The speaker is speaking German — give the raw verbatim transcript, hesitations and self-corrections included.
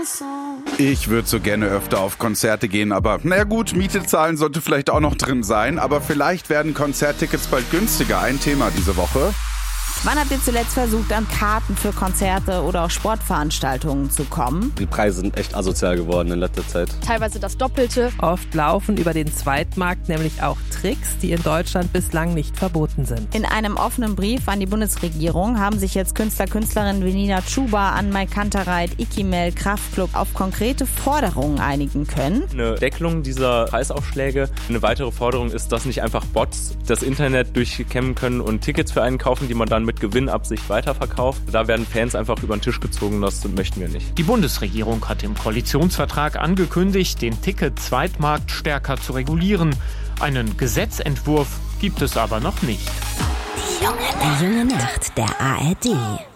Ich würde so gerne öfter auf Konzerte gehen, aber na gut, Miete zahlen sollte vielleicht auch noch drin sein, aber vielleicht werden Konzerttickets bald günstiger. Ein Thema diese Woche. Wann habt ihr zuletzt versucht, an Karten für Konzerte oder auch Sportveranstaltungen zu kommen? Die Preise sind echt asozial geworden in letzter Zeit. Teilweise das Doppelte. Oft laufen über den Zweitmarkt nämlich auch Tricks, die in Deutschland bislang nicht verboten sind. In einem offenen Brief an die Bundesregierung haben sich jetzt Künstler, Künstlerinnen wie Nina Chuba, Anne-Mai Kantereit, Ikimel, Kraftklub auf konkrete Forderungen einigen können. Eine Deckelung dieser Preisaufschläge. Eine weitere Forderung ist, dass nicht einfach Bots das Internet durchkämmen können und Tickets für einen kaufen, die man dann mit Gewinnabsicht weiterverkauft. Da werden Fans einfach über den Tisch gezogen, das möchten wir nicht. Die Bundesregierung hat im Koalitionsvertrag angekündigt, den Ticket-Zweitmarkt stärker zu regulieren. Einen Gesetzentwurf gibt es aber noch nicht. Die junge Nacht, die junge Nacht der A R D.